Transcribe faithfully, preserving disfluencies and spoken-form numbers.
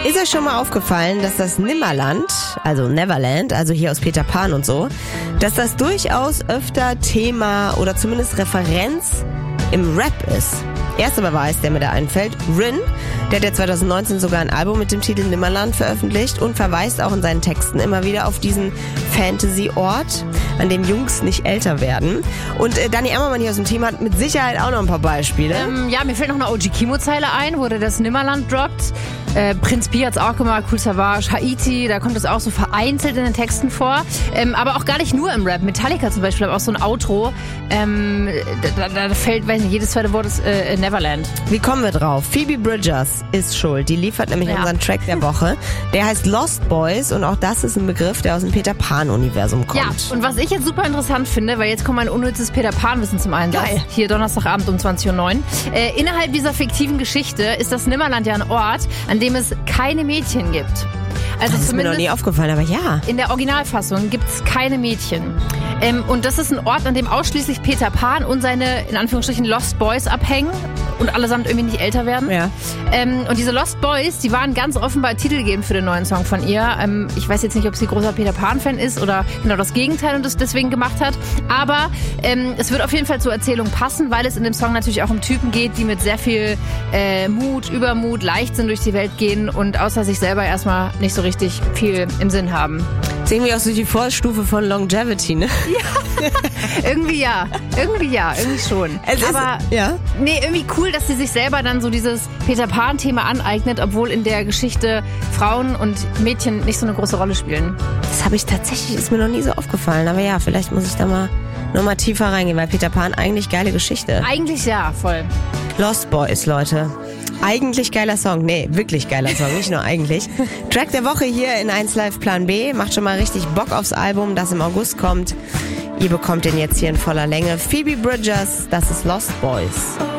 Ist euch schon mal aufgefallen, dass das Nimmerland, also Neverland, also hier aus Peter Pan und so, dass das durchaus öfter Thema oder zumindest Referenz im Rap ist? Erster Beweis, der mir da einfällt, Rin, der hat ja zwanzig neunzehn sogar ein Album mit dem Titel Nimmerland veröffentlicht und verweist auch in seinen Texten immer wieder auf diesen Fantasy-Ort, an dem Jungs nicht älter werden. Und äh, Dani Ammermann hier aus dem Team hat mit Sicherheit auch noch ein paar Beispiele. Ähm, ja, mir fällt noch eine O G Kimo-Zeile ein, wo der das Nimmerland droppt. Äh, Prinz Pi hat's auch gemacht, Kool Savas, Haiti, da kommt es auch so vereinzelt in den Texten vor. Ähm, aber auch gar nicht nur im Rap. Metallica zum Beispiel hat auch so ein Outro. Ähm, da, da, da fällt, weiß nicht, jedes zweite Wort ist äh, Neverland. Wie kommen wir drauf? Phoebe Bridgers ist schuld. Die liefert nämlich Ja. unseren Track der Woche. Der heißt Lost Boys und auch das ist ein Begriff, der aus dem Peter Pan-Universum kommt. Ja, und was ich jetzt super interessant finde, weil jetzt kommt mein unnützes Peter Pan-Wissen zum Einsatz. Geil. Hier Donnerstagabend um zwanzig Uhr neun. Äh, innerhalb dieser fiktiven Geschichte ist das Nimmerland ja ein Ort, an dem es keine Mädchen gibt. Also das ist mir noch zumindest nie aufgefallen, aber ja. in der Originalfassung gibt es keine Mädchen. Ähm, und das ist ein Ort, an dem ausschließlich Peter Pan und seine, in Anführungsstrichen, Lost Boys abhängen und allesamt irgendwie nicht älter werden. Ja. Ähm, und diese Lost Boys, die waren ganz offenbar titelgebend für den neuen Song von ihr. Ähm, ich weiß jetzt nicht, ob sie großer Peter Pan-Fan ist oder genau das Gegenteil und das deswegen gemacht hat. Aber ähm, es wird auf jeden Fall zur Erzählung passen, weil es in dem Song natürlich auch um Typen geht, die mit sehr viel äh, Mut, Übermut, Leichtsinn durch die Welt gehen und außer sich selber erstmal nicht so richtig viel im Sinn haben. Das ist irgendwie auch so die Vorstufe von Longevity, ne? Irgendwie ja, irgendwie ja, irgendwie schon. Es ist- Aber ja. nee, irgendwie cool, dass sie sich selber dann so dieses Peter Pan-Thema aneignet, obwohl in der Geschichte Frauen und Mädchen nicht so eine große Rolle spielen. Das habe ich tatsächlich, ist mir noch nie so aufgefallen. Aber ja, vielleicht muss ich da mal noch mal tiefer reingehen, weil Peter Pan eigentlich geile Geschichte. Eigentlich ja, voll. Lost Boys, Leute. Eigentlich geiler Song. Nee, wirklich geiler Song, nicht nur eigentlich. Track der Woche hier in eins Live Plan B. Macht schon mal richtig Bock aufs Album, das im August kommt. Ihr bekommt den jetzt hier in voller Länge. Phoebe Bridgers, das ist Lost Boys.